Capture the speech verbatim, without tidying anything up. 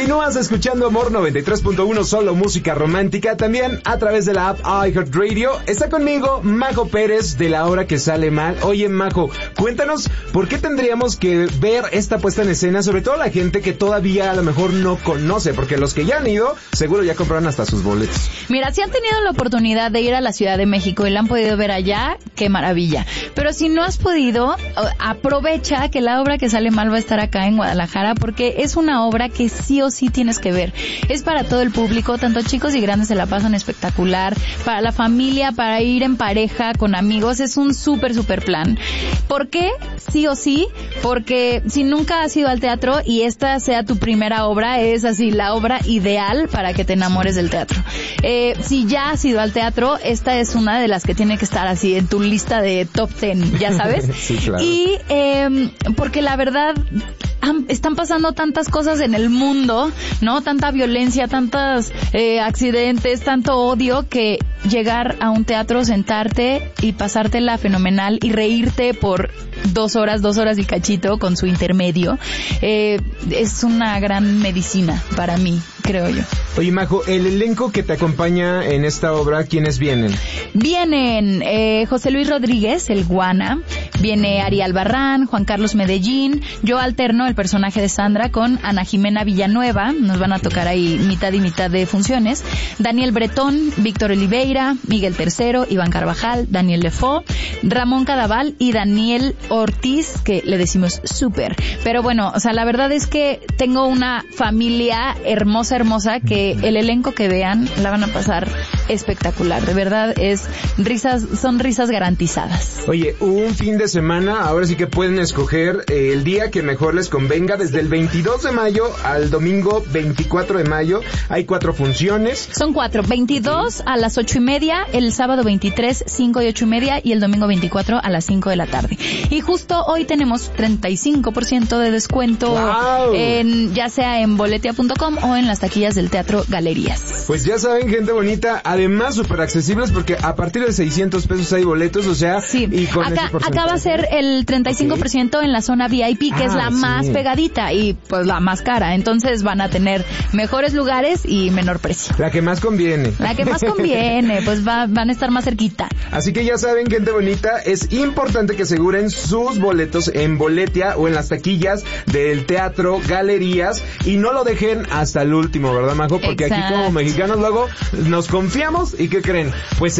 Continúas escuchando Amor noventa y tres punto uno, solo música romántica, también a través de la app iHeartRadio. Está conmigo Majo Pérez de La Hora que Sale Mal. Oye, Majo, cuéntanos por qué tendríamos que ver esta puesta en escena, sobre todo la gente que todavía a lo mejor no conoce, porque los que ya han ido, seguro ya compraron hasta sus boletos. Mira, si han tenido la oportunidad de ir a la Ciudad de México y la han podido ver allá, qué maravilla. Pero si no has podido, aprovecha que La Hora que Sale Mal va a estar acá en Guadalajara, porque es una obra que sí o sí tienes que ver. Es para todo el público, tanto chicos y grandes se la pasan espectacular, para la familia, para ir en pareja, con amigos, es un súper, súper plan. ¿Por qué? Sí o sí, porque si nunca has ido al teatro y esta sea tu primera obra, es así la obra ideal para que te enamores del teatro. Eh, si ya has ido al teatro, esta es una de las que tiene que estar así en tu lista de top ten, ya sabes. Sí, claro. Y eh, porque la verdad, están pasando tantas cosas en el mundo, ¿no? Tanta violencia, tantos eh, accidentes, tanto odio, que llegar a un teatro, sentarte y pasártela fenomenal y reírte por dos horas, dos horas y cachito con su intermedio, eh, es una gran medicina para mí, creo yo. Oye, Majo, el elenco que te acompaña en esta obra, ¿quiénes vienen? Vienen eh, José Luis Rodríguez, el Guana, viene Ari Albarrán, Juan Carlos Medellín, yo alterno el personaje de Sandra con Ana Jimena Villanueva, nos van a tocar ahí mitad y mitad de funciones, Daniel Bretón, Víctor Oliveira, Miguel Tercero, Iván Carvajal, Daniel Lefo, Ramón Cadaval y Daniel Ortiz, que le decimos súper. Pero bueno, o sea, la verdad es que tengo una familia hermosa, hermosa, que el elenco que vean la van a pasar espectacular. De verdad, es risas, son risas garantizadas. Oye, un fin de semana, ahora sí que pueden escoger eh, el día que mejor les convenga, desde el veintidós de mayo al domingo veinticuatro de mayo. Hay cuatro funciones. Son cuatro, veintidós a las ocho y media, el sábado veintitrés, cinco y ocho y media, y el domingo veinticuatro a las cinco de la tarde. Y justo hoy tenemos treinta y cinco por ciento de descuento, wow, en, ya sea en boletia punto com o en las taquillas del Teatro Galerías. Pues ya saben, gente bonita, además súper accesibles, porque a partir de seiscientos pesos hay boletos, o sea, sí. Y con acá, acá va a ser el treinta y cinco por ciento okay. en la zona V I P, que ah, es la sí. más pegadita y pues la más cara, entonces van a tener mejores lugares y menor precio. La que más conviene. La que más conviene, pues va, van a estar más cerquita. Así que ya saben, gente bonita, es importante que aseguren sus boletos en Boletia o en las taquillas del Teatro Galerías y no lo dejen hasta el último, ¿verdad, Majo? Porque Exacto. Aquí como mexicanos luego nos confiamos y ¿qué creen? Pues